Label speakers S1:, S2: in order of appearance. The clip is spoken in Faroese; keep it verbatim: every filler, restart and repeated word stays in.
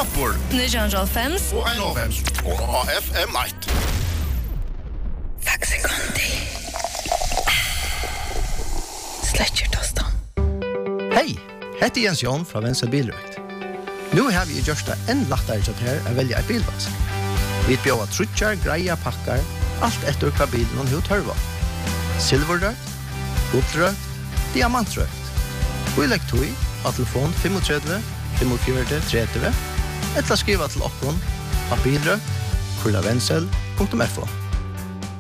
S1: Apur.
S2: nio fem
S1: Og en og fem. Og F M ett.
S2: Faxe Conti. Sletcher tostan.
S3: Hei, hette Jens Jon fra Venstre Bilrøkt. Nu har vi gjort det enn lettere til her å velge et bilvask. Vi bjør trutjar, greia, pakkar, alt etter hva bilen og hva tørva. Silverrøkt, guldrøkt, diamantrøkt. Og i legg tog av telefon tre fem fem fire tre tre, eller skriva til okkon av bilrøkt, kurlavensel punktum f o.